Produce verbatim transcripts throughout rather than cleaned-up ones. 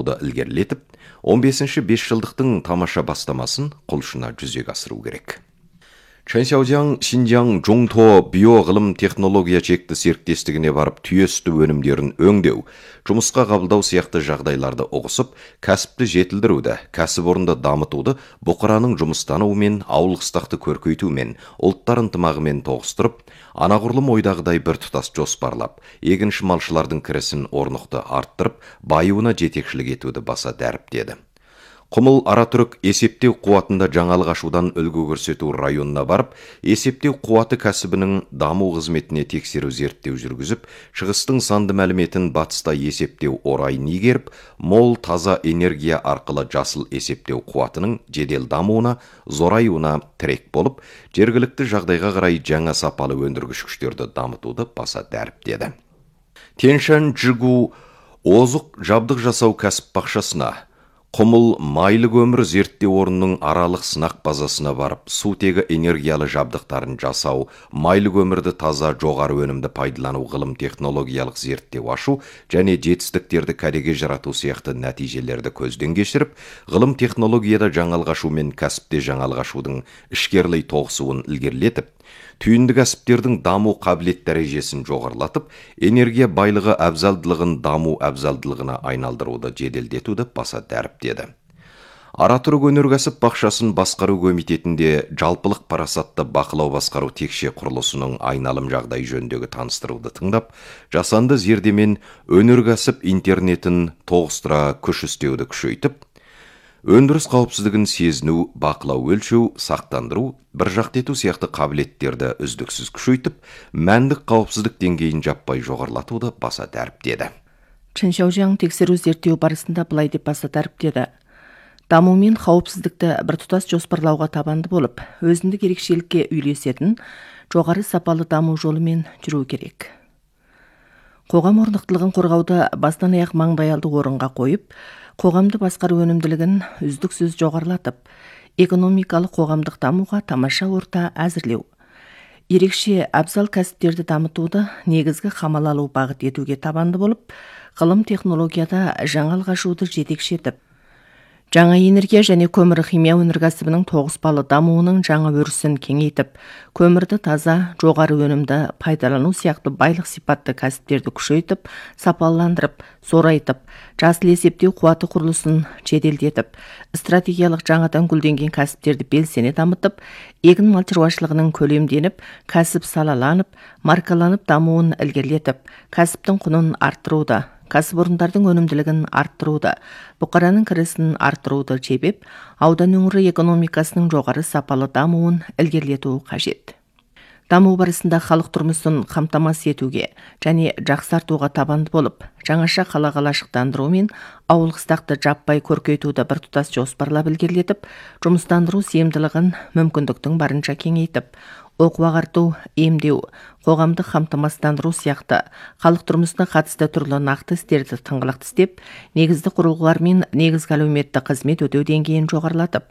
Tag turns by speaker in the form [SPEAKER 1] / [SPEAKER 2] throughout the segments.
[SPEAKER 1] бақылауды ілгерілетіп, он бесінші бесжылдықтың тамаша бастамасын құлшына жүзеге асыру керек. Чэньсяожяң Шинжаң Жуңто биоғылым технология чекті серіктестігіне барып түйесті өнімдерін өңдеу, жұмысқа қабылдау сияқты жағдайларды ұғысып, кәсіпті жетілдіруді, кәсіпорынды дамытуды бұқараның жұмыстануымен, ауылқыстақты көркейтумен, ұлттар ынтымағымен тоғыстырып, анағұрлым ойдағыдай бір тұтас жоспарлап, егінші малшылардың кірісін орнықты арттырып, байуына жетекшілік етуді баса дәріптеді. Құмыл Аратүрік есептеу қуатында жаңалық ашудан үлгі көрсету районына барып, есептеу қуаты кәсібінің даму қызметіне тексеру зерттеу жүргізіп, шығыстың санды мәліметін батыста есептеу орайын игеріп, мол таза энергия арқылы жасыл есептеу қуатының жедел дамуына, зораюына тірек болып, жергілікті жағдайға қарай жаңа сапалы өндіргіш күштерді дамытуды баса дәріптеді. Тяньшань Жигу озық жабдық жасау кәсіп бақшасына, Құмыл майлы көмір зерттеу орнының аралық сынақ базасына барып, сутегі энергиялы жабдықтарын жасау, майлы көмірді таза жоғары өнімді пайдалану ғылым технологиялық зерттеу ашу және жетістіктерді кәдеге жарату сияқты нәтижелерді көзден кешіріп, ғылым технологияда жаңалық ашу мен кәсіпте жаңалық ашудың ішкерлей тоғысуын ілгерілетіп, түйінді кәсіптердің даму қабілет дәрежесін жоғарылатып, энергия байлығы әбзалдылығын даму әбзалдылығына айналдыруды жеделдетуді баса дәріптеді. Аратүрік өнеркәсіп бақшасын басқару комитетінде жалпылық парасатты бақылау басқару текше құрылысының айналым жағдай жөніндегі таныстыруды тыңдап, жасанды зердемен өнеркәсіп интернетін тоғыстыра күш істеуді күшейтіп, өндіріс қауіпсіздігін сезіну, бақылау өлшеу, сақтандыру, біржақты ету сияқты қабілеттерді үздіксіз күшейтіп, мәндік қауіпсіздік деңгейін жаппай жоғарылатуды баса дәріптеді.
[SPEAKER 2] Чэньсяожяң тексеру зерттеу барысында былай деп баса дәріптеді. Даму мен қауіпсіздікті біртұтас жоспарлауға табанды болып, өзіндік ерекшелікке үйлесетін жоғары сапалы даму жолымен жүру керек. Қоғам орнықтылығын қорғауды бастан аяқ маңдайалды орынға қойып, қоғамды басқару өнімділігін үздіксіз жоғарылатып, экономикалық қоғамдық дамуға тамаша орта әзірлеу. Ерекше абзал кәсіптерді дамытуды негізгі қамал алу бағыт етуге табанды болып, ғылым технологияда жаңалық ашуды жетекші етіп, жаңа энергия және көмір химия өнеркәсібінің тоғыспалы дамуының жаңа өрісін кеңейтіп, көмірді таза, жоғары өнімді пайдалану сияқты байлық сипатты кәсіптерді күшейтіп, сапаландырып, зорайтып, жасыл есептеу қуаты құрылысын жеделдетіп, стратегиялық жаңадан гүлденген кәсіптерді белсене дамытып, егін мал шаруашылығының көлемденіп, кәсіп салаланып, маркаланып дамуын ілгерілетіп, кәсіптің құнын арттыруды, кәсіпорындардың өнімділігін арттыруды, бұқараның кірісін арттыруды жебеп, аудан өңірі экономикасының жоғары сапалы дамуын ілгерілету қажет. Даму барысында халық тұрмысын қамтамасыз етуге және жақсартуға табанды болып, жаңаша қала қалашықтандыру мен ауыл-қыстақты жаппай көркейтуді біртұтас жоспарлап ілгерілетіп, жұмыстандыру сыйымдылығын мүмкіндіктің барынша кеңейтіп, оқу ағарту, емдеу, қоғамдық қамтамасыздандыру сияқты халық тұрмысына қатысты түрлі нақты істерді тыңғылықты істеп, негізді құрылғылар мен негізгі әлеуметтік қызмет өтеу деңгейін жоғарылатып,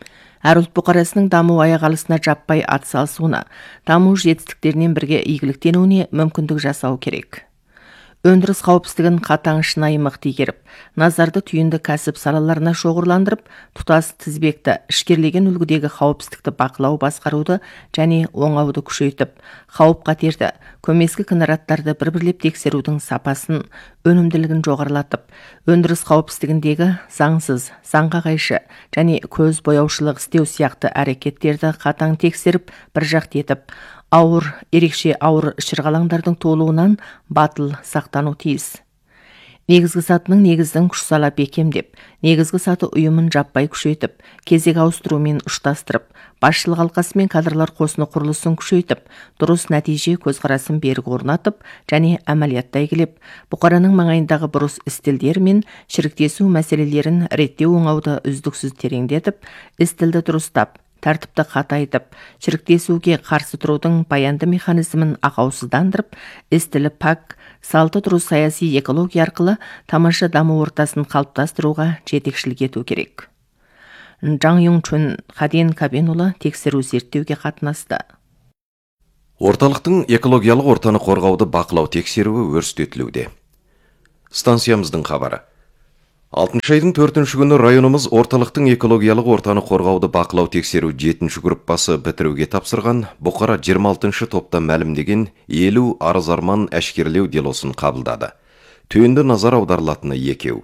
[SPEAKER 2] әр ұлт бұқарасының даму аяқалысына жаппай атсалысуына, даму жетістіктерінен бірге игіліктенуіне мүмкіндік жасау керек. Өндіріс қауіпсіздігін қатаң шынайы мықты игеріп, назарды түйінді кәсіп салаларына шоғырландырып, тұтас тізбекті, ішкерлеген үлгідегі қауіпсіздікті бақылау басқаруды және оңауды күшейтіп, қауіп қатерді, көмескі кінараттарды бір-бірлеп тексерудің сапасын, өнімділігін жоғарылатып, өндіріс қауіпсіздігіндегі заңсыз, заңға қайшы және көз бояушылық істеу сияқты әрекеттерді қатаң тексеріп, біржақты етіп, ауыр, ерекше ауыр шырғалаңдардың толуынан батыл сақтану тиіс. Негізгі сатының негіздің күш сала бекемдеп, негізгі саты ұйымын жаппай күшейтіп, кезек ауыстырумен ұштастырып, басшылық алқасы мен кадрлар қосыны құрылысын күшейтіп, дұрыс нәтиже көзқарасын берік орнатып және әмәлиятта игілеп, бұқараның маңайындағы бұрыс істілдер мен шіріктесу мәселелерін реттеу оңауды үздіксіз тереңдетіп, істілді дұрыстап, тәртіпті қатайтып, шіріктесуге қарсы тұрудың баянды механизмін ақаусыздандырып, істілі пак, салты дұрыс саяси экология арқылы тамаша даму ортасын қалыптастыруға жетекшілік ету керек. Жаң Юңчун Хаден Кабенұлы тексеру зерттеуге қатынасты.
[SPEAKER 1] Орталықтың экологиялық ортаны қорғауды бақылау тексеруі өрістетілуде. Станциямыздың хабары. алтыншы айдың төртінші күні районымыз орталықтың экологиялық ортаны қорғауды бақылау тексеру жетінші группасы бітіруге тапсырған бұқара жиырма алтыншы топта мәлімдеген елу арыз арман әшкерлеу делосын қабылдады. Түйінді назар аударылатыны екеу.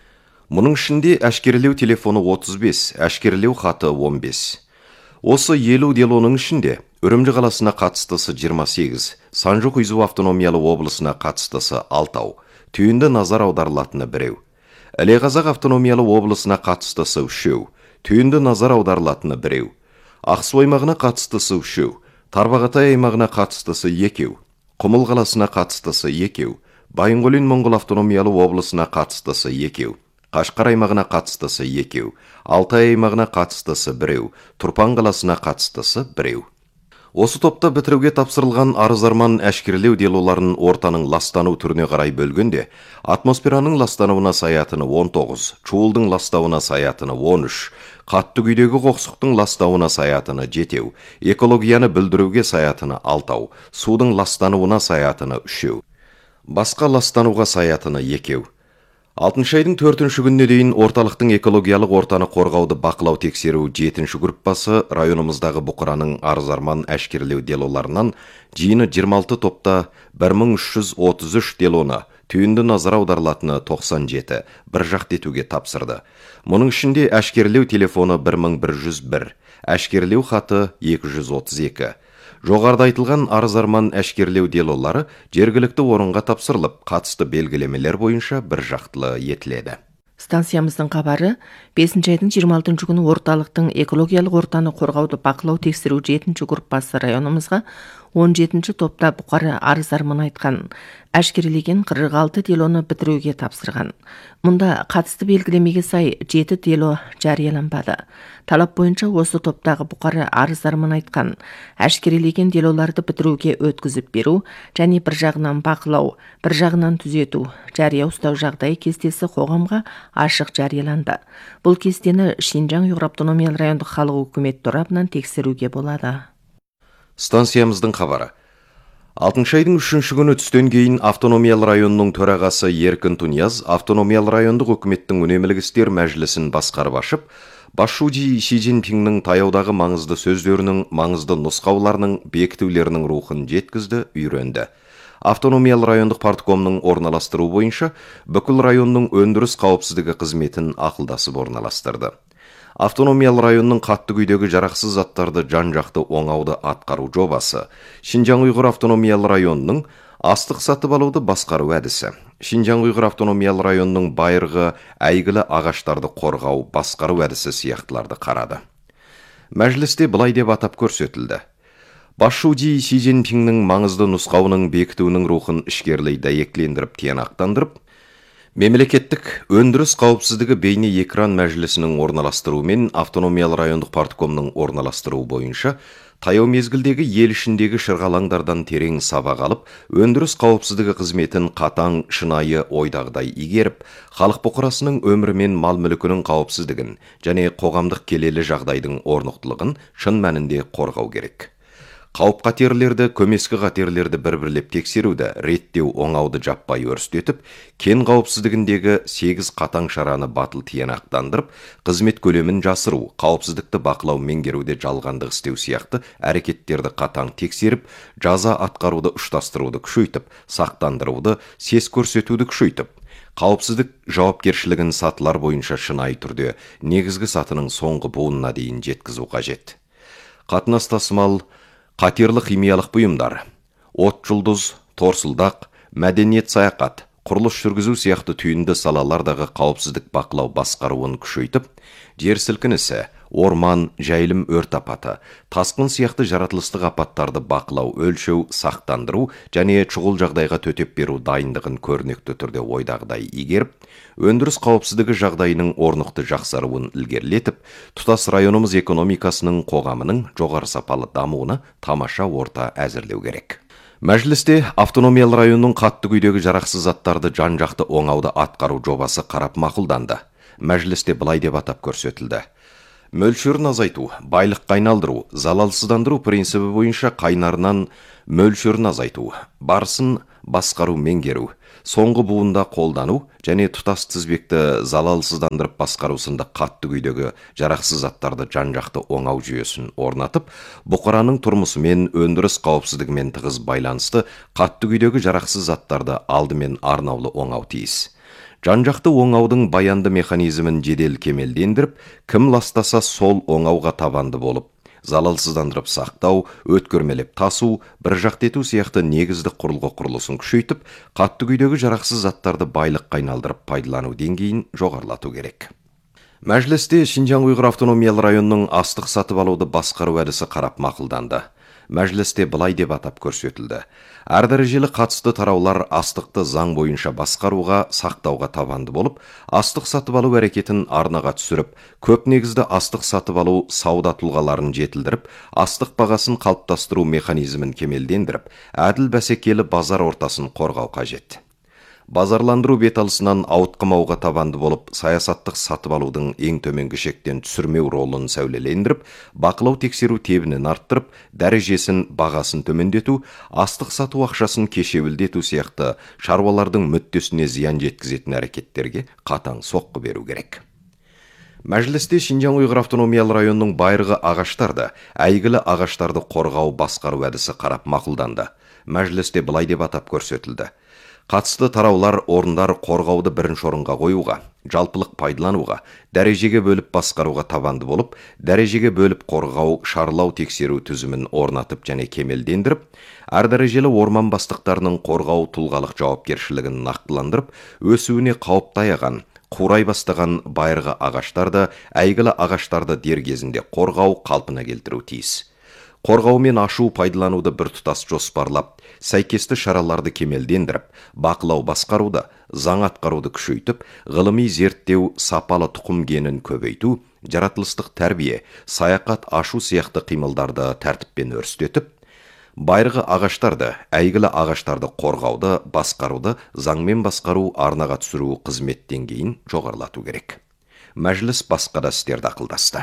[SPEAKER 1] Мұның ішінде әшкерлеу телефоны отыз бес, әшкерлеу хаты он бес. Осы елу делоның ішінде Үрімжі қаласына қатыстысы жиырма сегіз, Санжу-Құйзу автономиялы облысына қатыстысы алтау, түйінді назар аударылатыны біреу. Іле-Қазақ автономиялы облысына қатыстысы үшеу, түйінді назар аударылатыны біреу. Ақсу аймағына қатыстысы үшеу, Тарбағатай аймағына қатыстысы екеу, Құмыл қаласына қатыстысы екеу, Байынғолин Моңғол автономиялы облысына қатыстысы екеу, Қашқар аймағына қатыстысы екеу, Алтай аймағына қатыстысы біреу, Тұрпан қаласына қатыстысы біреу. Осы топта бітіруге тапсырылған арыз-арман әшкерлеу делоларын ортаның ластану түріне қарай бөлгенде, атмосфераның ластануына саятыны он тоғыз, чуылдың ластауына саятыны он үш, қатты күйдегі қоқсықтың ластауына саятыны жетеу, экологияны бүлдіруге саятыны алтау, судың ластануына саятыны үшеу, басқа ластануға саятыны екеу. алтыншы айдың төртінші күніне дейін орталықтың экологиялық ортаны қорғауды бақылау тексеру жетінші группасы районымыздағы бұқараның арыз-арман әшкерлеу делоларынан жиыны жиырма алты топта бір мың үш жүз отыз үш делоны, түйінді назар аударылатыны тоқсан жеті, бір жақты етуге тапсырды. Мұның ішінде әшкерлеу телефоны бір мың бір жүз бір, әшкерлеу хаты екі жүз отыз екі. Жоғарыда айтылған арыз-арман әшкерлеу делолары жергілікті орынға тапсырылып, қатысты белгілемелер бойынша бір жақтылы етіледі.
[SPEAKER 2] Станциямыздың хабары бесінші айдың жиырма алтыншы күні орталықтың экологиялық ортаны қорғауды бақылау тексеру жетінші группасы районымызға он жетінші топта бұқара арыз-арман айтқан, әшкерелеген қырық алты делоны бітіруге тапсырған. Мұнда қатысты белгілемеге сай жеті дело жарияланбады. Талап бойынша осы топтағы бұқара арыз-арман айтқан, әшкерелеген делоларды бітіруге өткізіп беру және бір жағынан бақылау, бір жағынан түзету, жария ұстау жағдайы кестесі қоғамға ашық жарияланды. Бұл кестені Шинжаң Ұйғыр автономиялы райондық халық өкімет торабынан тексеруге болады.
[SPEAKER 1] Станциямыздың хабары. алтыншы айдың үшінші күні түстен кейін автономиялы районның төрағасы Еркін Тунияз автономиялы райондық өкіметтің үнемілік істер мәжілісін басқарып ашып, Басшуди Си Цзиньпиннің таяудағы маңызды сөздерінің, маңызды нұсқауларының, бекітулерінің рухын жеткізді, үйренді. Автономиялы райондық парткомның орналастыру бойынша бүкіл районның өндіріс қауіпсіздігі қызметін ақылдасып орналастырды. Автономиялы районның қатты күйдегі жарақсыз заттарды жан-жақты оңауды атқару жобасы, Шинжаң Ұйғыр автономиялы районының астық сатып алуды басқару әдісі, Шинжаң Ұйғыр автономиялы районының байырғы әйгілі ағаштарды қорғау, басқару әдісі сияқтыларды қарады. Мәжілісте былай деп атап көрсетілді. Басшуди Си Цзиньпиннің маңызды нұсқауының бекітуінің рухын ішкерлей дәйектілендіріп тиянақтандырып, мемлекеттік өндіріс қауіпсіздігі бейне экран мәжілісінің орналастыруымен автономиялы райондық парткомның орналастыру бойынша таяу мезгілдегі ел ішіндегі шырғалаңдардан терең сабақ алып, өндіріс қауіпсіздігі қызметін қатаң, шынайы ойдағыдай игеріп, халық бұқарасының өмірі мен мал мүлкінің қауіпсіздігін және қоғамдық келелі жағдайдың орнықтылығын шын мәнінде қорғау керек. Қауіп қатерлерді, көмескі қатерлерді бір-бірлеп тексеруді, реттеу оңауды жаппай өрістетіп, кен қауіпсіздігіндегі сегіз қатаң шараны батыл тиянақтандырып, қызмет көлемін жасыру, қауіпсіздікті бақылау меңгеруде жалғандық істеу сияқты әрекеттерді қатаң тексеріп, жаза атқаруды ұштастыруды күшейтіп, сақтандыруды, сес көрсетуді күшейтіп, қауіпсіздік жауапкершілігін сатылар бойынша шынайы түрде негізгі сатының соңғы буынына дейін жеткізу қажет. Қатынас тасымал, қатерлі химиялық бұйымдар, от жұлдыз, торсылдақ, мәдениет саяхат, құрылыс жүргізу сияқты түйінді салалардағы қауіпсіздік бақылау басқаруын күшейтіп, жер сілкінісі, орман, жайылым өрт апаты, тасқын сияқты жаратылыстық апаттарды бақылау, өлшеу, сақтандыру және шұғыл жағдайға төтеп беру дайындығын көрнекті түрде ойдағыдай игеріп, өндіріс қауіпсіздігі жағдайының орнықты жақсаруын ілгерілетіп, тұтас районымыз экономикасының, қоғамының жоғары сапалы дамуына тамаша орта әзірлеу керек. Мәжілісте автономиялы районның қатты күйдегі жарақсыз заттарды жан-жақты оңауды атқару жобасы қарап мақұлданды. Мәжілісте былай деп атап көрсетілді. Мөлшерін азайту, байлыққа айналдыру, залалсыздандыру принципі бойынша қайнарынан мөлшерін азайту, барысын басқару меңгеру, соңғы буында қолдану және тұтас тізбекті залалсыздандырып басқару сынды қатты күйдегі жарақсыз заттарды жан-жақты оңау жүйесін орнатып, бұқараның тұрмысы мен өндіріс қауіпсіздігімен тығыз байланысты қатты күйдегі жарақсыз заттарды алдымен арнаулы оңау тиіс. Жан-жақты оңаудың баянды механизмін жедел кемелдендіріп, кім ластаса сол оңауға табанды болып, залалсыздандырып сақтау, өткөрмелеп тасу, бір жақты ету сияқты негізді құрылғы құрылысын күшейтіп, қатты күйдегі жарақсыз заттарды байлыққа айналдырып пайдалану деңгейін жоғарылату керек. Мәжілісте Шинжаң Уйғыр автономиялы районының астық сатып алуды басқару әдісі қарап мақұлданды. Мәжілісте былай деп атап көрсетілді. Әр дәрежелі қатысты тараулар астықты заң бойынша басқаруға, сақтауға табанды болып, астық сатып алу әрекетін арнаға түсіріп, көп негізді астық сатып алу сауда тұлғаларын жетілдіріп, астық бағасын қалыптастыру механизмін кемелдендіріп, әділ бәсекелі базар ортасын қорғау қажет. Базарландыру беталысынан ауытқымауға табанды болып, саясаттық сатып алудың ең төменгі шектен түсірмеу ролын сәулелендіріп, бақылау тексеру тебінін арттырып, дәрежесін, бағасын төмендету, астық сату ақшасын кешеуілдету сияқты шаруалардың мүддесіне зиян жеткізетін әрекеттерге қатаң соққы беру керек. Мәжілісте Шинжаң Уйғыр автономиялы районының байырғы ағаштарды, әйгілі ағаштарды қорғау басқару әдісі қарап мақұлданды. Мәжілісте былай деп атап көрсетілді. Қатысты тараулар орындар қорғауды бірінші орынға қоюға, жалпылық пайдалануға, дәрежеге бөліп басқаруға табанды болып, дәрежеге бөліп қорғау, шарлау тексеру түзімін орнатып және кемелдендіріп, әр дәрежелі орман бастықтарының қорғау тұлғалық жауапкершілігін нақтыландырып, өсуіне қауіп таяған, қурай бастаған байырғы ағаштарды, әйгілі ағаштарды дер кезінде қорғау, қалпына келтіру тиіс. Қорғау мен ашу пайдалануды бір тұтас жоспарлап, сәйкесті шараларды кемелдендіріп, бақылау басқаруды, заң атқаруды күшейтіп, ғылыми зерттеу, сапалы тұқым генін көбейту, жаратылыстық тәрбие, саяқат ашу сияқты қимылдарды тәртіппен өрістетіп, байырғы ағаштарды, әйгілі ағаштарды қорғауды, басқаруды, заңмен басқару, арнаға түсіру қызмет деңгейін жоғарылату керек. Мәжіліс басқа да істерді ақылдасты.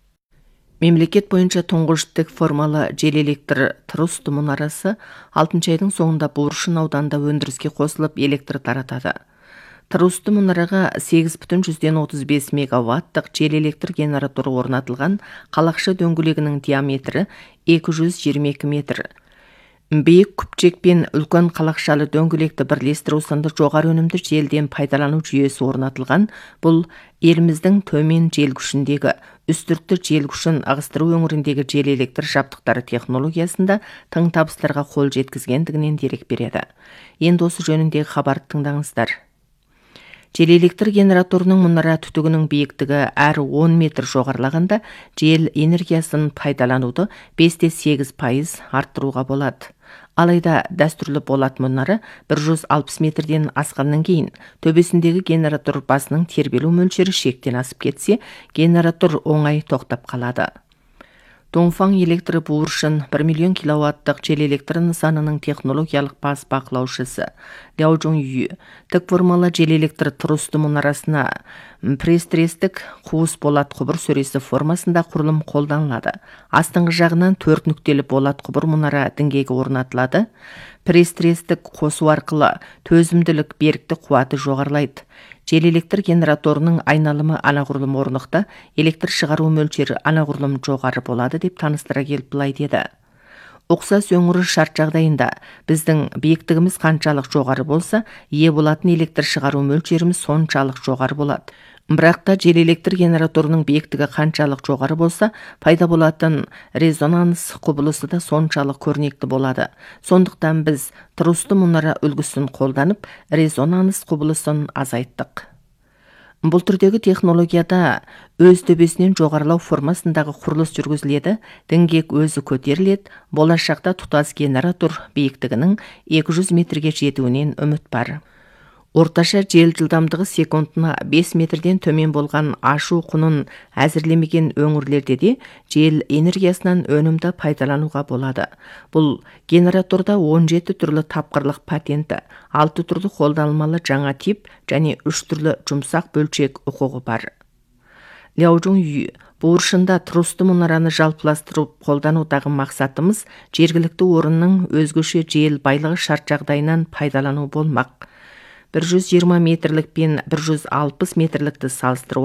[SPEAKER 2] Мемлекет бойынша тұңғыш тік формалы жел электр Трусты мұнарасы алтыншы айдың соңында Буыршын ауданында өндіріске қосылып электр таратады. Трусты мұнараға сегіз бүтін жүзден отыз бес мегаваттық жел электр генераторы орнатылған, қалақшы дөңгелегінің диаметрі екі жүз жиырма екі метр. Биік күпчек пен үлкен қалақшалы дөңгелекті бірлестіру сынды жоғары өнімді желден пайдалану жүйесі орнатылған. Бұл еліміздің төмен жел күшіндегі, үстіртті жел күшін ығыстыру өңіріндегі жел электр жабдықтары технологиясында тың табыстарға қол жеткізгендігінен дерек береді. Енді осы жөніндегі хабарды тыңдаңыздар. Жел электр генераторының мұнара түтігінің биіктігі әр он метр жоғарылағанда жел энергиясын пайдалануды бес те сегіз пайыз арттыруға болады. Алайда дәстүрлі болат мұнары бір жүз алпыс метрден асқаннан кейін төбесіндегі генератор басының тербелу мөлшері шектен асып кетсе, генератор оңай тоқтап қалады. Доңфаң электр Буыршын бір миллион киловаттық жел электр нысанының технологиялық бас бақылаушысы Ляо Жонgyü тік формалы жел электр Трусты мұнарасына пресс-трестік қуыс болат құбыр сөресі формасында құрылым қолданылады. Астыңғы жағынан төрт нүктелі болат құбыр мұнара діңгегі орнатылады. Пресс-трестік қосу арқылы төзімділік берікті қуаты жоғарылайды. Жел электр генераторының айналымы анағұрлым орнықты, электр шығару мөлшері анағұрлым жоғары болады деп таныстыра келіп былай деді. Ұқсас өңірі шарт жағдайында біздің биіктігіміз қаншалық жоғары болса, ие болатын электр шығару мөлшеріміз соншалық жоғары болады. Бірақ та жел электр генераторының биіктігі қаншалық жоғары болса, пайда болатын резонанс құбылысы да соншалық көрнекті болады. Сондықтан біз Трусты мұнара үлгісін қолданып, резонанс құбылысын азайттық. Бұл түрдегі технологияда өз төбесінен жоғарылау формасындағы құрылыс жүргізіледі, діңгек өзі көтеріледі, болашақта тұтас генератор биіктігінің екі жүз метрге жетуінен үміт бар. Орташа жел жылдамдығы секундына бес метрден төмен болған ашу құнын әзірлемеген өңірлерде де жел энергиясынан өнімді пайдалануға болады. Бұл генераторда он жеті түрлі тапқырлық патенті, алты түрлі қолданылмалы жаңа тип және үш түрлі жұмсақ бөлшек ұқығы бар. Ляожун үйі. Буыршында трусты мұнараны жалпыластырып қолданудағы мақсатымыз жергілікті орынның өзгөше жел байлығы шарт жағдайынан пайдалану болмақ. бір жүз жиырма метрлік пен бір жүз алпыс метрлікті салыстырып